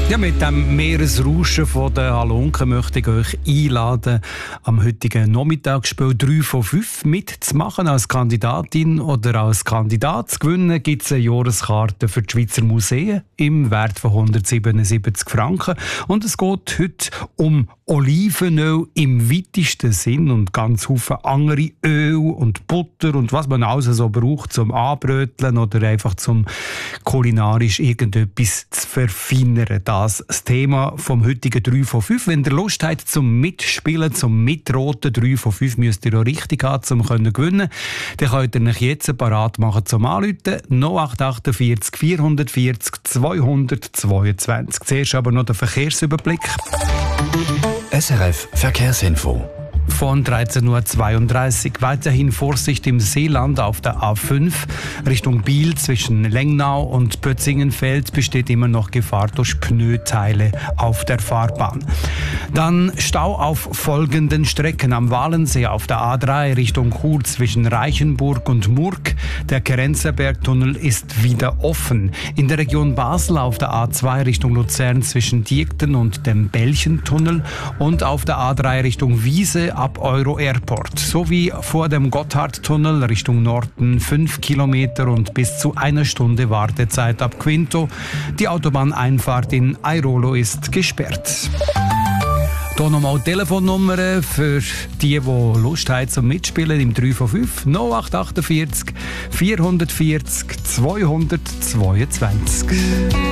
Ja, mit dem Meeresrauschen von den Halunken möchte ich euch einladen, am heutigen Nachmittagsspiel 3 von 5 mitzumachen. Als Kandidatin oder als Kandidat zu gewinnen gibt es eine Jahreskarte für die Schweizer Museen im Wert von 177 Franken. Und es geht heute um Olivenöl im weitesten Sinn und ganz viele andere Öl und Butter und was man alles so braucht zum Anbröteln oder einfach zum kulinarisch irgendetwas zu verfeinern. Das Thema vom heutigen 3 von 5. Wenn ihr Lust habt zum Mitspielen, zum Mitroten, 3 von 5 müsst ihr auch richtig haben, um zu gewinnen. Dann könnt ihr euch jetzt parat machen zum Anrufen. 0848 440 222. Zuerst aber noch der Verkehrsüberblick. SRF Verkehrsinfo. Von 13.32 Uhr weiterhin Vorsicht im Seeland auf der A5 Richtung Biel zwischen Lengnau und Pötzingenfeld besteht immer noch Gefahr durch Pneuteile auf der Fahrbahn. Dann Stau auf folgenden Strecken: am Walensee auf der A3 Richtung Chur zwischen Reichenburg und Murg. Der Kerenzerbergtunnel ist wieder offen. In der Region Basel auf der A2 Richtung Luzern zwischen Diekten und dem Belchentunnel und auf der A3 Richtung Wiese ab Euro Airport sowie vor dem Gotthardtunnel Richtung Norden 5 Kilometer und bis zu 1 Stunde Wartezeit ab Quinto. Die Autobahneinfahrt in Airolo ist gesperrt. Hier nochmal Telefonnummern für die Lust haben zum Mitspielen im 3 von 5. 0848 440 222.